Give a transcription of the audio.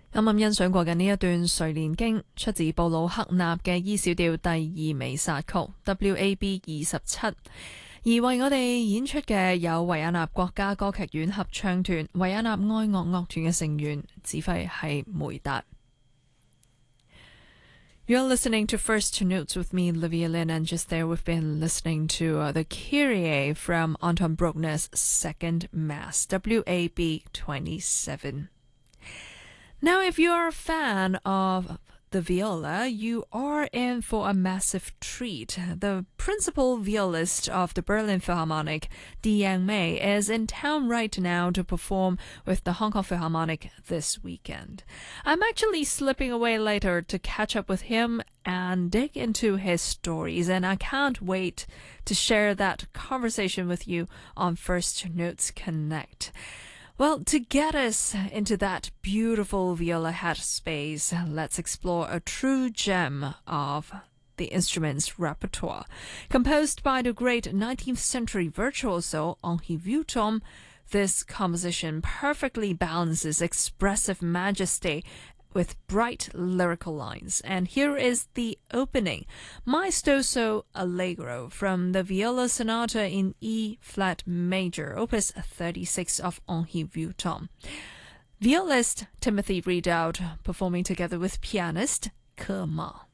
啱啱欣賞過嘅呢一段《睡蓮經》，出自布魯克納嘅 E 小調第二微殺曲 WAB 27，而為我哋演出嘅有維也納國家歌劇院合唱團、維也納愛樂樂團嘅成員，指揮係梅達。You're listening to First Notes with me, Livia Lin, and just there we've been listening to the Kyrie from Anton Bruckner's Second Mass, WAB 27. Now, if you're a fan of the viola, you are in for a massive treat. The principal violist of the Berlin Philharmonic, Yang Mei, is in town right now to perform with the Hong Kong Philharmonic this weekend. I'm actually slipping away later to catch up with him and dig into his stories, and I can't wait to share that conversation with you on First Notes Connect. Well, to get us into that beautiful viola headspace, let's explore a true gem of the instrument's repertoire. Composed by the great 19th century virtuoso Henri Vieuxtemps, this composition perfectly balances expressive majesty with bright lyrical lines. And here is the opening, Maestoso Allegro, from the Viola Sonata in E-flat major, opus 36 of Henri Vieuxtemps. Violist Timothy Ridout performing together with pianist Ke Ma.